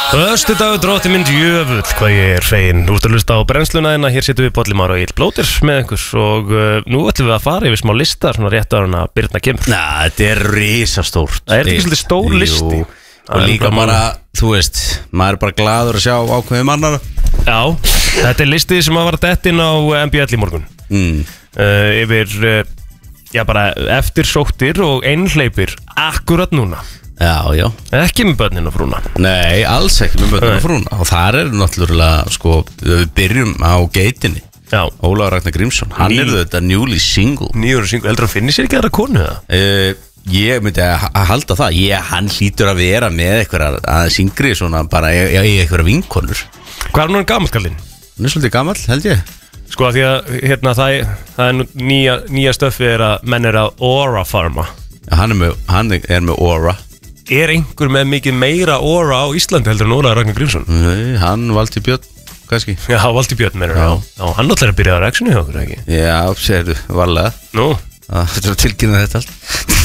Föstudagur drótti minn djöfull, hvað ég fegin. Þú ert að hlusta á brennsluna þína, hér setjum við Bolli Már og Egill Blóter með einhvers og nú ætlum við að fara yfir smá lista, svona rétt áður en að Birna kemur. Þetta er risastórt. Það er ekki svolítið stór listi. Og líka bara, þú veist, maður er bara gladur að sjá ákveðum annar. Já, þetta er listið sem að vara dettin á MBL í morgun. Yfir, já bara eftirsóttir og einhleypir akkurat núna. Já. Ekki með börnin og frúna. Nei, alls ekki með börnin og frúna. Og þar er náttúrulega, sko, við byrjum á geitinni. Já. Ólafur Ragnar Grímsson, hann er þetta newly single. Nýjur single, heldur að finni sér ekki aðra konu það? Ég myndi að halda það. Hann hlýtur að vera með eitthvað aðeins yngri, svona bara í eitthvað vinkonur. Hvað er hann gamall kallinn? Hann er svolítið gamall, held ég. Sko að því að, hérna, það er nýja stöfið er að menn er að Aura farma. Hann er með Aura. Er einhver með mikið meira Aura á Íslandi heldur en Ólafur Ragnar Grímsson? Nei, hann Valdi Björn, kannski. Já, Valdi Björn meira. Já, hann ætlar að byrja á reaksjoni hjá okkur, ekki? Já, segðu, varlega. Nú? Þetta er að tilkynna þetta allt.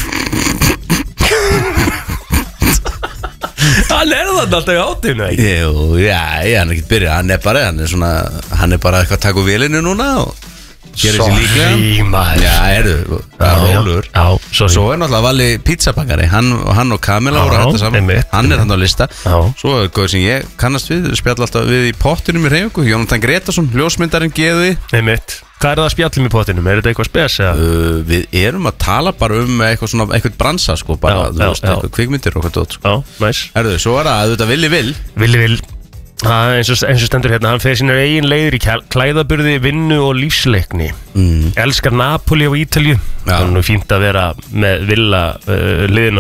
Hann er það alltaf í átinu, ekki? Jú, já, hann er ekkert byrjað, hann er bara eitthvað að taka úr vélinu núna og gera þessi líklega. Sorry, maður. Já, það er rólur. Já, sorry. Svo er náttúrulega Valli pizzabakari, hann og Kamila voru hægt að saman. Hann er hann á lista. Svo er góður sem ég kannast við, spjall alltaf við í pottinum í hreyfingu, Jónatan Gretarsson, ljósmyndarinn geði. Einmitt. Hvað er það að spjallum í pottinum? Er þetta eitthvað spes? Við erum að tala bara um eitthvað bransa, sko, bara, þú veist, eitthvað kvikmyndir og eitthvað dót, sko. Já, næs. Svo er það, þetta Villi Vill. Eins og stendur hérna, hann fer sínar eigin leiðir í klæðaburði, vinnu og lífsleikni. Elskar Napoli á Ítalju. Það er nú fínt að vera með Villa liðin